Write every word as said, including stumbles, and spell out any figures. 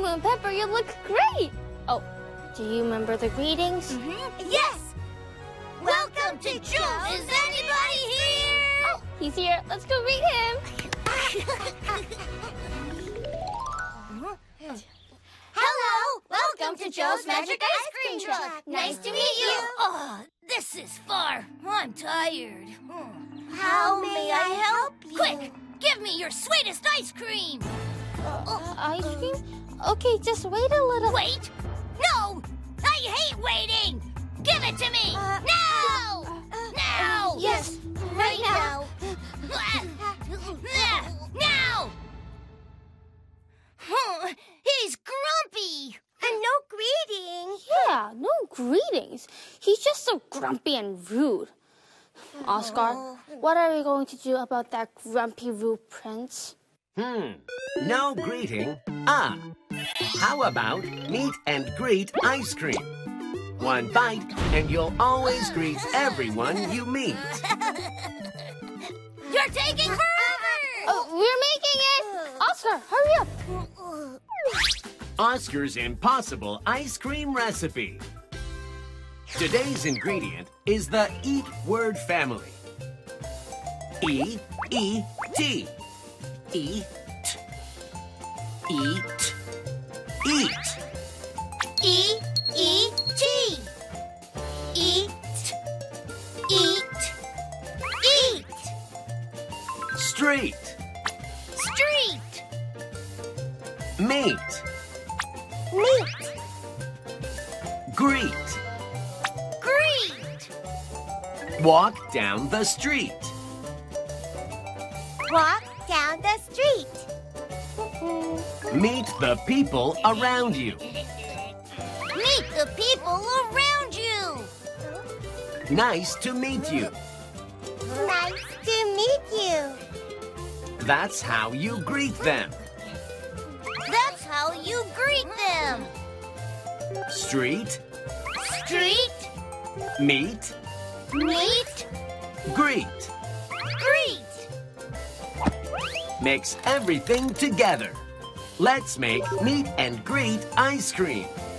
Lemon Pepper, you look great. Oh, do you remember the greetings? Mm-hmm. Yes! Welcome to Joe's. Is anybody here? Oh, he's here. Let's go greet him. Hello! Welcome to Joe's Magic Ice Cream Truck. Nice to meet you. Oh, this is far. I'm tired. How may I help you? Quick, give me your sweetest ice cream. Uh, ice cream? Okay, just wait a little. Wait? No! I hate waiting! Give it to me! Uh, now! uh, now! Yes, right now. now! Huh, he's grumpy! And no greeting. Yeah, no greetings. He's just so grumpy and rude. Oscar, what are we going to do about that grumpy, rude prince? Hmm, no greeting. Ah, how about meet and greet ice cream? One bite, and you'll always greet everyone you meet. You're taking forever! Oh, we're making it! Oscar, hurry up! Oscar's Impossible Ice Cream Recipe. Today's ingredient is the eat word family. E, E, T. Eat. Eat. Eat. E, E, T. Eat. Eat. Eat. Street. Street. Meet. Meet. Greet. Greet. Walk down the street. Walk down the street. Meet the people around you. Meet the people around you. Nice to meet you. Nice to meet you. That's how you greet them. That's how you greet them. Street. Street. Meet. Meet. Greet. Greet. Mix everything together. Let's make meet and greet ice cream.